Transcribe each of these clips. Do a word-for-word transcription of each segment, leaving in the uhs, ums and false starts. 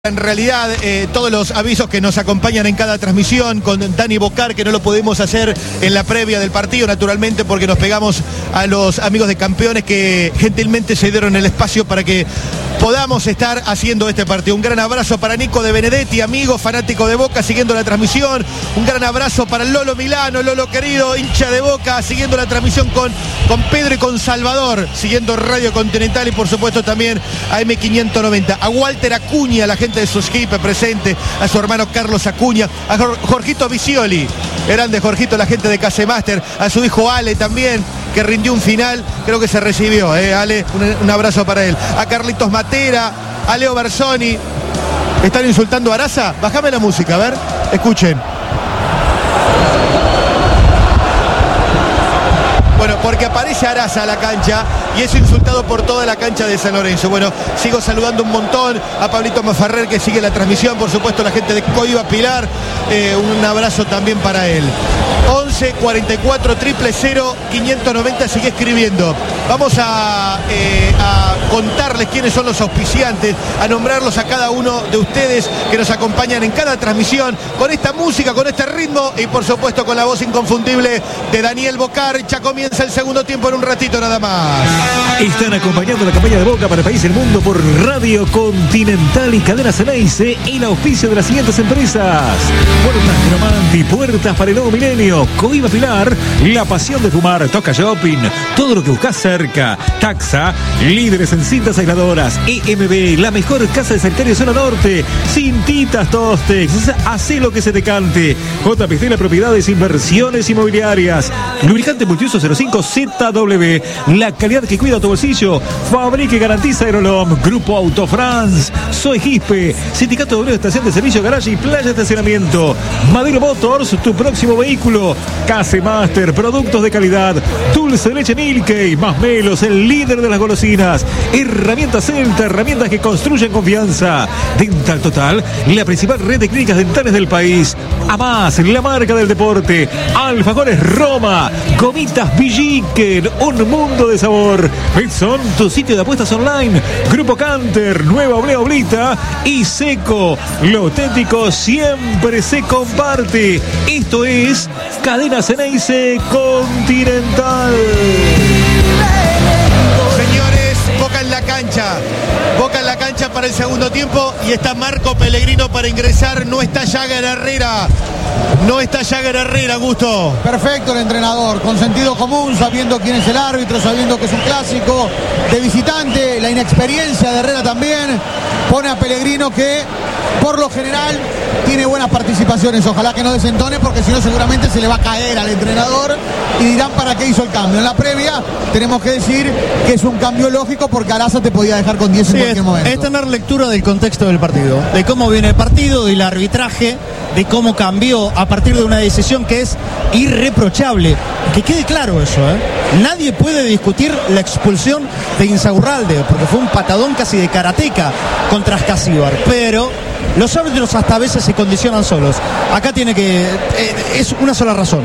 En realidad, eh, todos los avisos que nos acompañan en cada transmisión, con Dani Bocar, que no lo pudimos hacer en la previa del partido, naturalmente, porque nos pegamos a los amigos de Campeones que gentilmente se dieron el espacio para que podamos estar haciendo este partido. Un gran abrazo para Nico de Benedetti, amigo fanático de Boca, siguiendo la transmisión. Un gran abrazo para el Lolo Milano, Lolo querido, hincha de Boca, siguiendo la transmisión con, con Pedro y con Salvador, siguiendo Radio Continental y por supuesto también a M quinientos noventa. A Walter Acuña, la gente de Susquipe presente, a su hermano Carlos Acuña, a Jorgito Vicioli, grande Jorgito, la gente de Casemaster, a su hijo Ale también, que rindió un final, creo que se recibió, eh, Ale, un, un abrazo para él. A Carlitos Matera, a Leo Bersoni. ¿Están insultando a Araza? Bájame la música, a ver, escuchen. Bueno, porque aparece Araza a la cancha y es insultado por toda la cancha de San Lorenzo. Bueno, sigo saludando un montón a Pablito Mafarrer, que sigue la transmisión, por supuesto la gente de Coiba Pilar, eh, un abrazo también para él. once cuarenta y cuatro cero cero quinientos noventa, sigue escribiendo. Vamos a, eh, a contarles quiénes son los auspiciantes, a nombrarlos a cada uno de ustedes que nos acompañan en cada transmisión, con esta música, con este ritmo y por supuesto con la voz inconfundible de Daniel Bocar. Ya comienza el segundo tiempo en un ratito nada más. Están acompañando la campaña de Boca para el país y el mundo por Radio Continental y Cadena Ceneice, el auspicio de las siguientes empresas: Puertas Cromanti, puertas para el nuevo milenio, Coiba Pilar, la pasión de fumar, Toca Shopping, todo lo que buscas cerca, Taxa, líderes en cintas aisladoras, E M B, la mejor casa de sanitario zona norte, Cintitas Tostex, hacé lo que se te cante, J P C, la propiedades, inversiones inmobiliarias, lubricante multiuso cero cinco Z W, la calidad que cuida tu bolsillo, fabrica y garantiza Aerolom, Grupo Auto France, Soy Gispe, Sindicato Obrero de Estación de Servicio, Garaje y Playa de Estacionamiento, Madero Motors, tu próximo vehículo, Casemaster, productos de calidad, dulce de leche Milkey, más Melos, el líder de las golosinas, herramientas Celta, herramientas que construyen confianza, Dental Total, la principal red de clínicas dentales del país, Amás, la marca del deporte, Alfajores Roma, Gomitas Villiquen, un mundo de sabor, Betson, tu sitio de apuestas online, Grupo Canter, Nueva Oblea Oblita y Seco, lo auténtico siempre se comparte. Esto es Cadena Ceneice Continental. Señores, Boca en la cancha. Boca en la cancha para el segundo tiempo y está Marco Pellegrino para ingresar. No está Jagger Herrera. No está Jagger Herrera, Gusto. Perfecto el entrenador, con sentido común, sabiendo quién es el árbitro, sabiendo que es un clásico de visitante, la inexperiencia de Herrera también. Pone a Pellegrino, que por lo general tiene buenas participaciones. Ojalá que no desentone, porque si no seguramente se le va a caer al entrenador y dirán para qué hizo el cambio. En la previa tenemos que decir que es un cambio lógico, porque Araza te podía dejar con diez en sí, cualquier es, momento. Es tener lectura del contexto del partido, de cómo viene el partido, del arbitraje, de cómo cambió a partir de una decisión que es irreprochable. Que quede claro eso, ¿eh? Nadie puede discutir la expulsión de Insaurralde, porque fue un patadón casi de karateca contra Ascasíbar, pero los árbitros hasta a veces se condicionan solos. Acá tiene que... Eh, es una sola razón.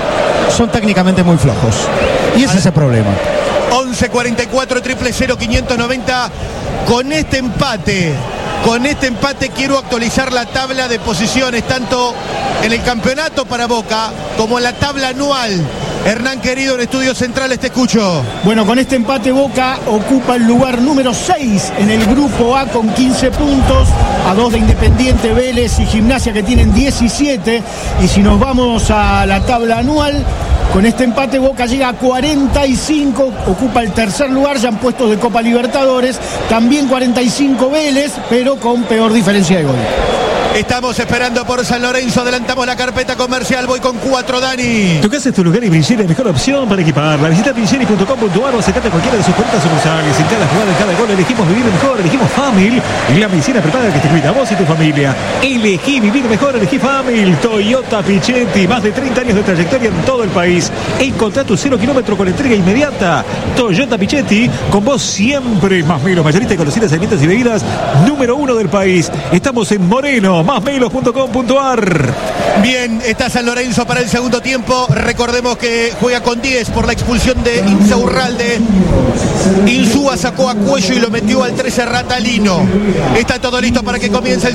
Son técnicamente muy flojos. Y ese es el problema. once cuarenta y cuatro cero cero quinientos noventa. Con este empate, con este empate quiero actualizar la tabla de posiciones, tanto en el campeonato para Boca como en la tabla anual. Hernán, querido, en Estudios Centrales te escucho. Bueno, con este empate Boca ocupa el lugar número seis en el grupo A con quince puntos, a dos de Independiente, Vélez y Gimnasia, que tienen diecisiete. Y si nos vamos a la tabla anual, con este empate Boca llega a cuarenta y cinco, ocupa el tercer lugar, ya en puestos de Copa Libertadores. También cuarenta y cinco Vélez, pero con peor diferencia de gol. Estamos esperando por San Lorenzo, adelantamos la carpeta comercial, voy con cuatro, Dani. Tu casa es tu lugar y Brincheri es la mejor opción para equiparla. Visita brincheri punto com punto ar o acercate a cualquiera de sus cuarenta sucursales. En cada jugada, en cada gol, elegimos vivir mejor, elegimos Famil, la medicina preparada que te cuida a vos y tu familia. Elegí vivir mejor, elegí Famil. Toyota Pichetti, más de treinta años de trayectoria en todo el país. Encontrá tu cero kilómetro con entrega inmediata. Toyota Pichetti, con vos siempre. Más Melos, mayorista de conocidas alimentos y bebidas, número uno del país. Estamos en Moreno, más melos punto com punto ar. Bien, está San Lorenzo para el segundo tiempo. Recordemos que juega con diez por la expulsión de Insaurralde. Insúa sacó a Cuello y lo metió al trece Ratalino. Está todo listo para que comience el